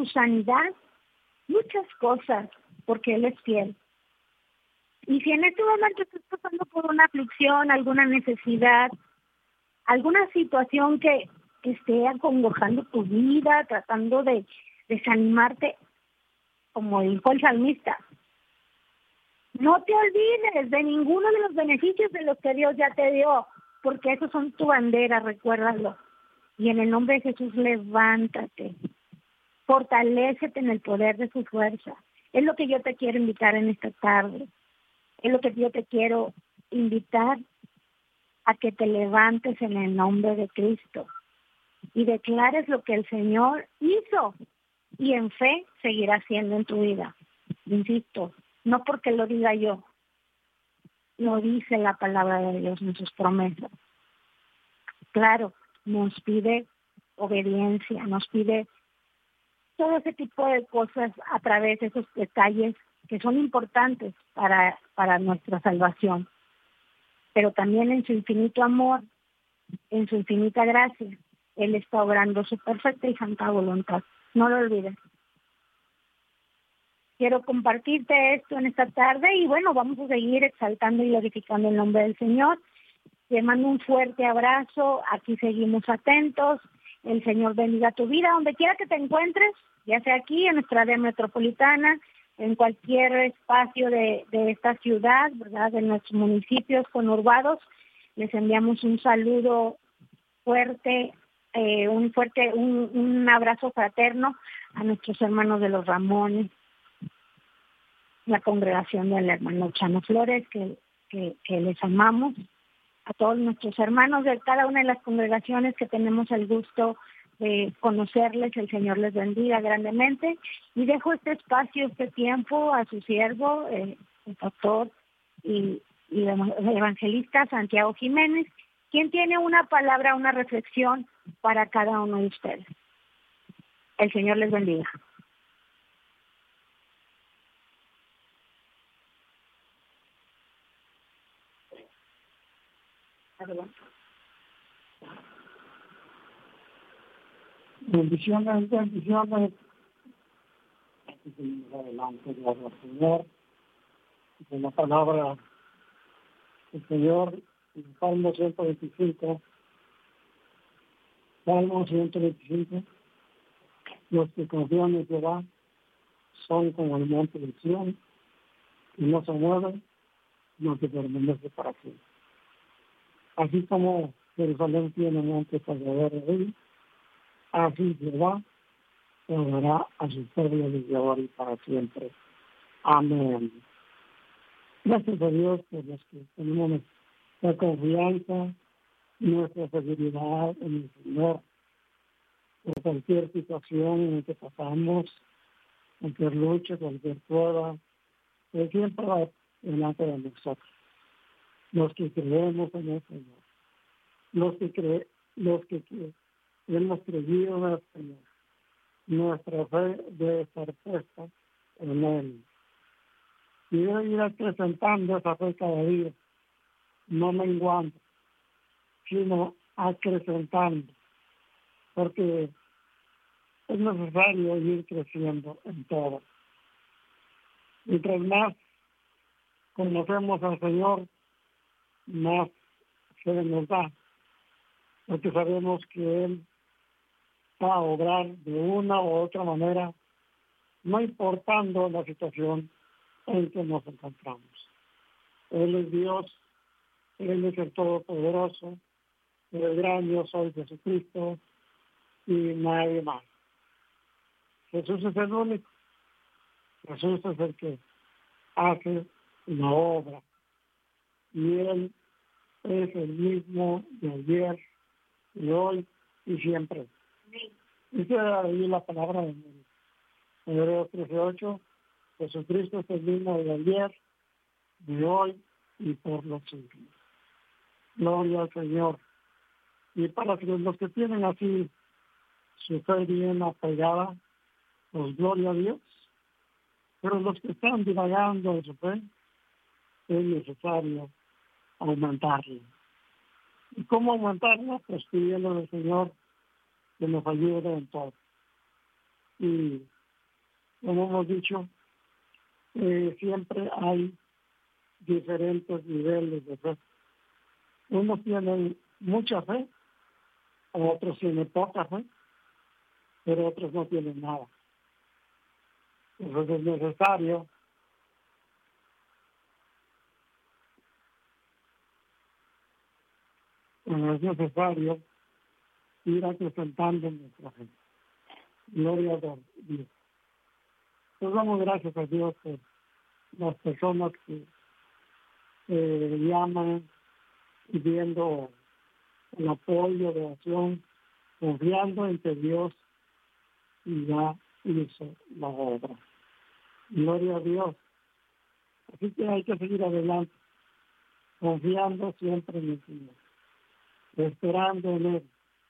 tu sanidad, muchas cosas, porque Él es fiel. Y si en este momento estás pasando por una aflicción, alguna necesidad, alguna situación que esté acongojando tu vida, tratando de desanimarte, como dijo el salmista, no te olvides de ninguno de los beneficios de los que Dios ya te dio, porque esos son tu bandera, recuérdalo. Y en el nombre de Jesús, levántate, fortalécete en el poder de su fuerza. Es lo que yo te quiero invitar en esta tarde. Es lo que yo te quiero invitar a que te levantes en el nombre de Cristo y declares lo que el Señor hizo y en fe seguirá haciendo en tu vida. Insisto, no porque lo diga yo, lo dice la palabra de Dios en sus promesas. Claro, nos pide obediencia, nos pide todo ese tipo de cosas a través de esos detalles que son importantes para nuestra salvación. Pero también en su infinito amor, en su infinita gracia, Él está obrando su perfecta y santa voluntad. No lo olvides. Quiero compartirte esto en esta tarde y bueno, vamos a seguir exaltando y glorificando el nombre del Señor. Te mando un fuerte abrazo, aquí seguimos atentos. El Señor bendiga tu vida, donde quiera que te encuentres, ya sea aquí en nuestra área metropolitana, en cualquier espacio de esta ciudad, ¿verdad? De nuestros municipios conurbados. Les enviamos un saludo fuerte, un abrazo fraterno a nuestros hermanos de los Ramones, la congregación del hermano Chano Flores, que les amamos, a todos nuestros hermanos de cada una de las congregaciones que tenemos el gusto de conocerles. El Señor les bendiga grandemente y dejo este espacio, este tiempo a su siervo, el pastor y el evangelista Santiago Jiménez, quien tiene una palabra, una reflexión para cada uno de ustedes. El Señor les bendiga. Bendiciones, bendiciones. Aquí seguimos adelante, gloria al Señor. Con la palabra del Señor, en Salmo 125. Salmo 125. Los que confían en Jehová son como el monte de Sión, y no se mueven, no se permanece para siempre. Así como Jerusalén tiene montes alrededor de él, así Jehová dará a su pueblo desde ahora y para siempre. Amén. Gracias a Dios por los que tenemos la confianza, nuestra seguridad en el Señor, por cualquier situación en la que pasamos, cualquier lucha, cualquier prueba, Él siempre va delante de nosotros. Los que creemos en el Señor, los que hemos creído en el Señor, nuestra fe debe estar puesta en Él. Y debe ir acrecentando esa fe cada día, no menguando, sino acrecentando, porque es necesario ir creciendo en todo. Mientras más conocemos al Señor, más se nos da, porque sabemos que Él va a obrar de una u otra manera, no importando la situación en que nos encontramos. Él es Dios, Él es el Todopoderoso, el gran Yo soy Jesucristo y nadie más. Jesús es el único. Jesús es el que hace la obra. Y Él es el mismo de ayer, de hoy y siempre. Dice ahí la palabra en Hebreos 13:8, Jesucristo es el mismo de ayer, de hoy y por los siglos. Gloria al Señor. Y para los que tienen así su fe bien apegada, pues gloria a Dios. Pero los que están divagando en su fe, es necesario aumentarla. ¿Y cómo aumentarla? Pues pidiendo al Señor que nos ayude en todo. Y como hemos dicho, siempre hay diferentes niveles de fe. Unos tienen mucha fe, otros tienen poca fe, pero otros no tienen nada. Entonces es necesario ir acrecentando nuestra fe. Gloria a Dios. Pues damos gracias a Dios por las personas que llaman pidiendo el apoyo de oración, confiando en que Dios ya hizo la obra. Gloria a Dios. Así que hay que seguir adelante, confiando siempre en el Señor, esperando en Él.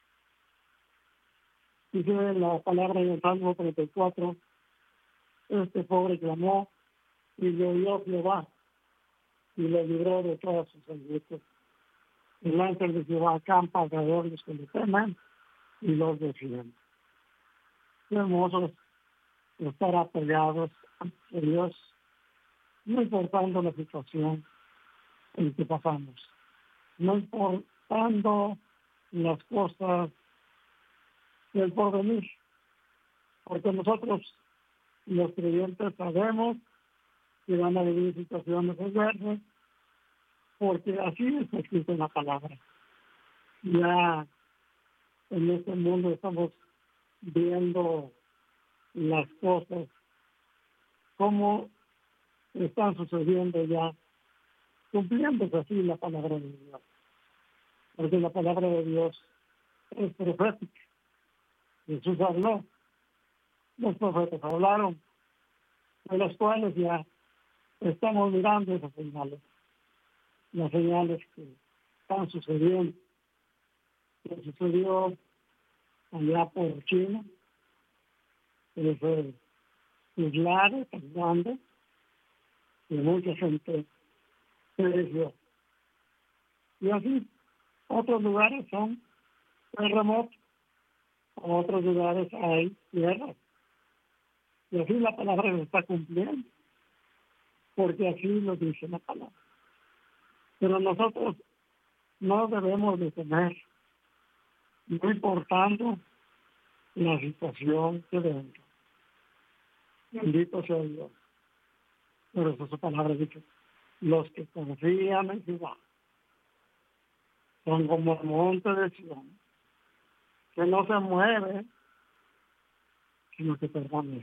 Dice la palabra en el Salmo 34, este pobre clamó y le oyó Jehová y le libró de todas sus angustias. El ángel de Jehová acampa alrededor de los que le teman y los defiende. Qué hermoso es estar apoyados ante Dios, no importando la situación en que pasamos, no importando las cosas del porvenir, porque nosotros, los creyentes, sabemos que van a vivir situaciones adversas, porque así es escrito en la palabra. Ya en este mundo estamos viendo las cosas como están sucediendo ya, cumpliéndose así la palabra de Dios, porque la palabra de Dios es profética. Jesús habló, los profetas hablaron, de los cuales ya estamos mirando esas señales, las señales que están sucediendo, que sucedió allá por China, ese aislado tan grande, y mucha gente pereció. Y así, otros lugares son terremotos, otros lugares hay guerras. Y así la palabra se está cumpliendo, porque así lo dice la palabra. Pero nosotros no debemos de temer, no importando la situación que venga. Bendito sea Dios. Por eso su palabra dice, los que confían en Jehová son como el monte de Sión, que no se mueve, sino que permanece.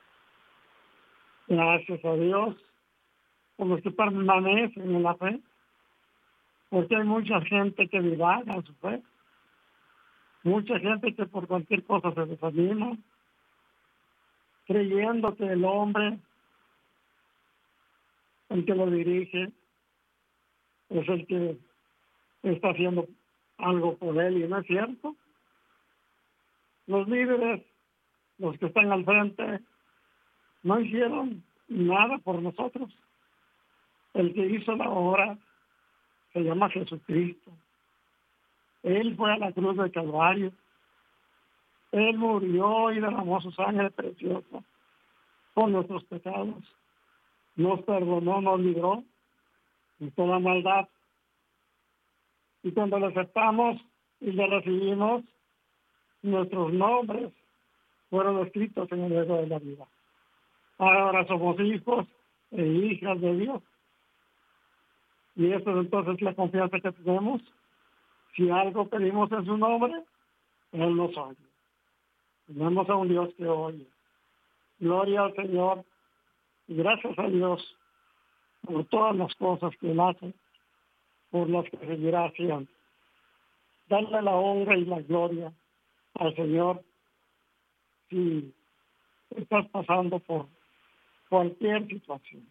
Gracias a Dios por los que permanecen en la fe, porque hay mucha gente que divaga en su fe, mucha gente que por cualquier cosa se desanima, creyendo que el hombre, el que lo dirige, es el que está haciendo algo por él, y no es cierto. Los líderes, los que están al frente, no hicieron nada por nosotros. El que hizo la obra se llama Jesucristo. Él fue a la cruz del Calvario. Él murió y derramó su sangre preciosa por nuestros pecados. Nos perdonó, nos libró de toda maldad. Y cuando le aceptamos y le recibimos, nuestros nombres fueron escritos en el libro de la vida. Ahora somos hijos e hijas de Dios. Y esa es entonces la confianza que tenemos. Si algo pedimos en su nombre, Él nos oye. Tenemos a un Dios que oye. Gloria al Señor. Y gracias a Dios por todas las cosas que Él hace, por las que seguirá haciendo. Darle la honra y la gloria al Señor. Si estás pasando por cualquier situación,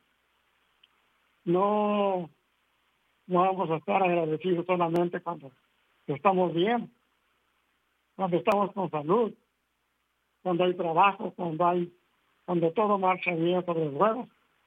no vamos a estar agradecidos solamente cuando estamos bien, cuando estamos con salud, cuando hay trabajo, cuando todo marcha bien sobre ruedas.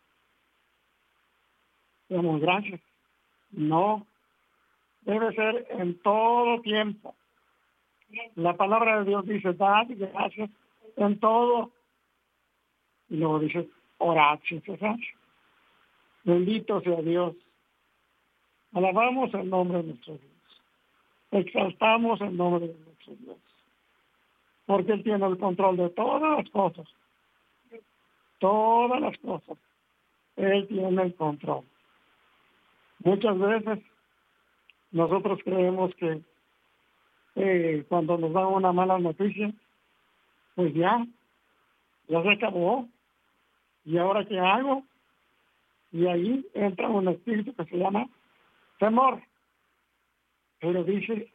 Damos gracias. No, debe ser en todo tiempo. La palabra de Dios dice, dad gracias en todo. Y luego dice, orad sin cesar. Bendito sea Dios. Alabamos el nombre de nuestro Dios. Exaltamos el nombre de nuestro Dios. Porque Él tiene el control de todas las cosas. Todas las cosas. Él tiene el control. Muchas veces nosotros creemos que cuando nos dan una mala noticia, pues ya se acabó. ¿Y ahora qué hago? Y ahí entra un espíritu que se llama temor. Pero dice,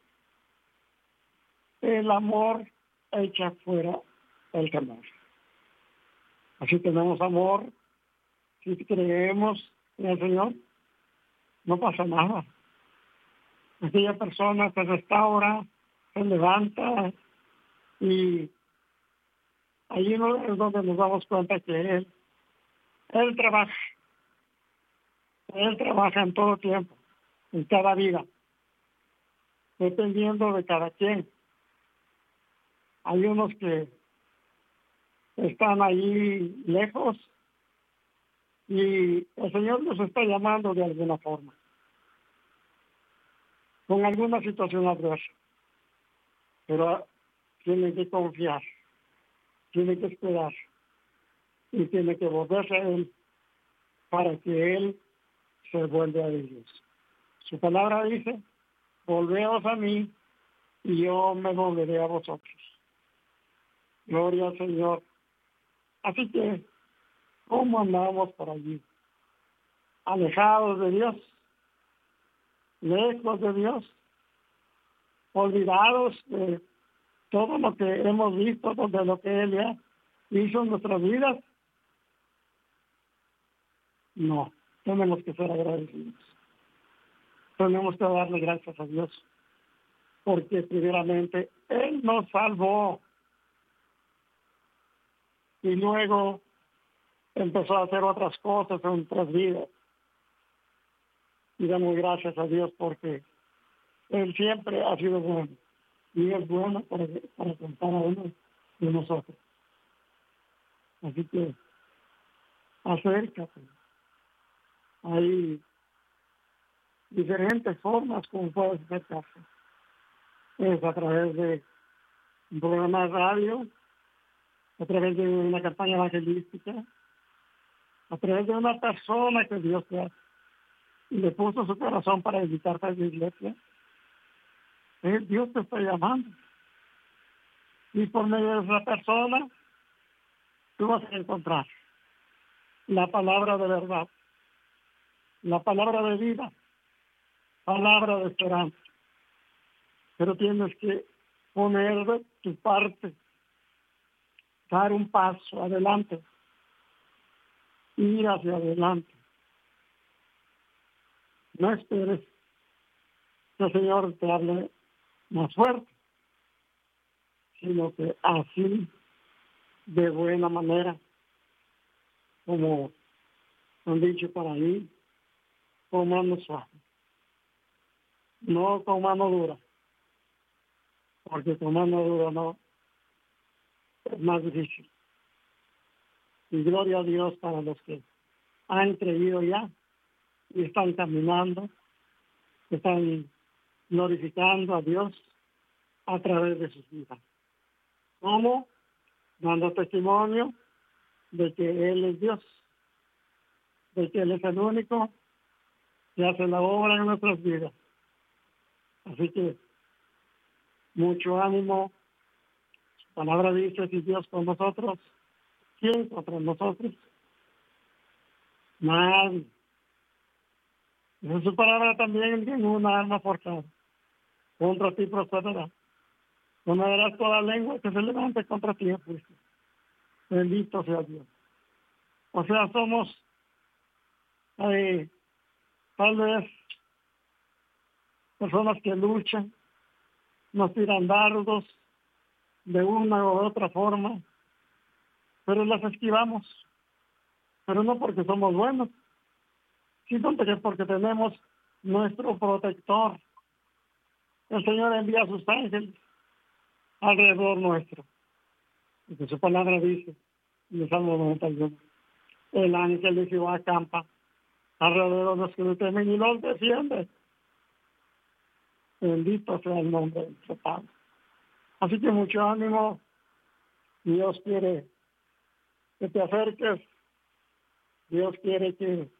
el amor echa fuera el temor. Así tenemos amor, si creemos en el Señor, no pasa nada. Aquella persona se restaura, se levanta, y ahí es donde nos damos cuenta que Él trabaja. Él trabaja en todo tiempo, en cada vida, dependiendo de cada quien. Hay unos que están ahí lejos y el Señor los está llamando de alguna forma, con alguna situación adversa. Pero tiene que confiar, tiene que esperar y tiene que volverse a Él para que Él se vuelva a ellos. Su palabra dice, volveos a mí y yo me volveré a vosotros. Gloria al Señor. Así que, ¿cómo andamos por allí? Alejados de Dios, lejos de Dios, olvidados de todo lo que hemos visto, de lo que Él ya hizo en nuestras vidas. No, tenemos que ser agradecidos. Tenemos que darle gracias a Dios, porque primeramente Él nos salvó y luego empezó a hacer otras cosas en nuestras vidas. Y damos gracias a Dios porque Él siempre ha sido bueno y es bueno para contar a uno de nosotros. Así que acércate. Hay diferentes formas como puedes acercarse. Es a través de un programa de radio, a través de una campaña evangelística, a través de una persona que Dios le puso su corazón para invitarte a la iglesia. Dios te está llamando. Y por medio de esa persona, tú vas a encontrar la palabra de verdad, la palabra de vida, palabra de esperanza. Pero tienes que poner de tu parte, dar un paso adelante, ir hacia adelante. No esperes que el Señor te hable más fuerte, sino que así, de buena manera, como han dicho por ahí, con mano suave, no con mano dura, porque con mano dura no, es más difícil. Y gloria a Dios para los que han creído ya y están caminando, están glorificando a Dios a través de sus vidas. ¿Cómo? Dando testimonio de que Él es Dios, de que Él es el único que hace la obra en nuestras vidas. Así que mucho ánimo. Su palabra dice, si Dios con nosotros, ¿quién contra nosotros? Nadie. En su palabra también tiene una arma forjada. Contra ti prosperará. Conocerás toda lengua que se levante contra ti en juicio. Bendito sea Dios. O sea, somos tal vez personas que luchan, nos tiran dardos de una u otra forma, pero las esquivamos. Pero no porque somos buenos, sino porque tenemos nuestro protector. El Señor envía a sus ángeles alrededor nuestro Porque su palabra dice, en el Salmo 91, el ángel de Jehová acampa alrededor de los que lo temen y los defiende. Bendito sea el nombre de nuestro Padre. Así que mucho ánimo. Dios quiere que te acerques. Dios quiere que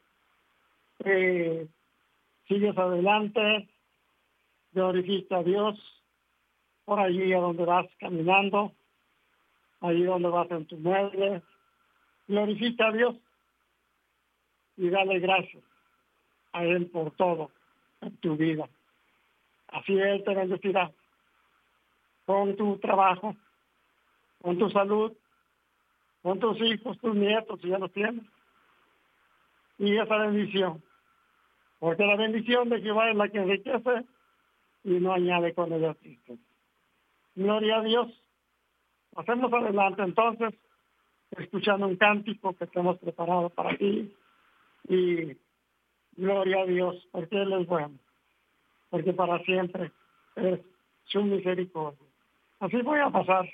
sigues adelante. Glorifica a Dios por allí a donde vas caminando, allí donde vas en tu mueble. Glorifica a Dios y dale gracias a Él por todo en tu vida. Así Él te bendecirá con tu trabajo, con tu salud, con tus hijos, tus nietos, si ya los tienes. Y esa bendición, porque la bendición de Jehová es la que enriquece y no añade con ella triste. Gloria a Dios. Hacemos adelante entonces, escuchando un cántico que tenemos preparado para ti. Y gloria a Dios, porque Él es bueno, porque para siempre es su misericordia. Así voy a pasar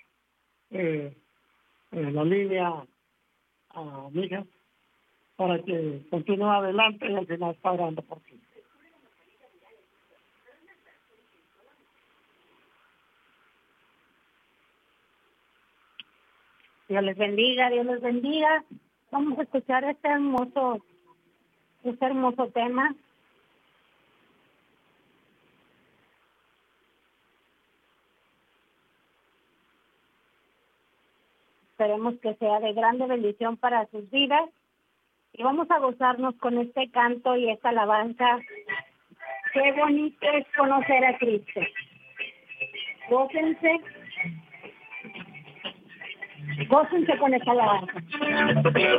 la línea a mi hija para que continúe adelante y al final está orando por ti. Dios les bendiga, Dios les bendiga. Vamos a escuchar este hermoso tema. Esperemos que sea de grande bendición para sus vidas. Y vamos a gozarnos con este canto y esta alabanza. Qué bonito es conocer a Cristo. Gócense con esta alabanza.